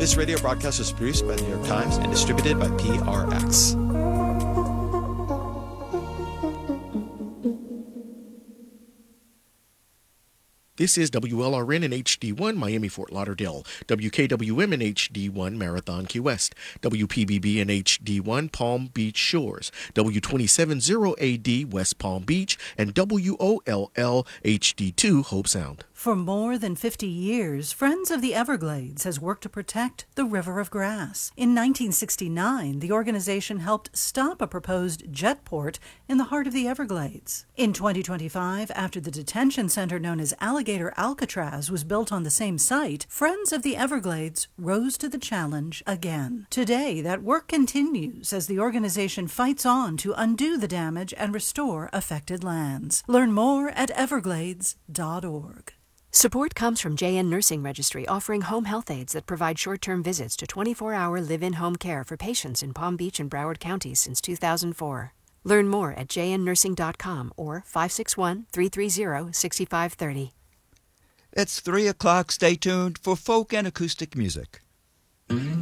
This radio broadcast was produced by the New York Times and distributed by PRX. This is WLRN in HD1, Miami, Fort Lauderdale, WKWM in HD1, Marathon, Key West, WPBB in HD1, Palm Beach Shores, W270AD, West Palm Beach, and WOLL HD2, Hope Sound. For more than 50 years, Friends of the Everglades has worked to protect the River of Grass. In 1969, the organization helped stop a proposed jet port in the heart of the Everglades. In 2025, after the detention center known as Alligator Alcatraz was built on the same site, Friends of the Everglades rose to the challenge again. Today, that work continues as the organization fights on to undo the damage and restore affected lands. Learn more at everglades.org. Support comes from JN Nursing Registry, offering home health aides that provide short-term visits to 24-hour live-in home care for patients in Palm Beach and Broward counties since 2004. Learn more at jnnursing.com or 561-330-6530. It's 3 o'clock. Stay tuned for folk and acoustic music.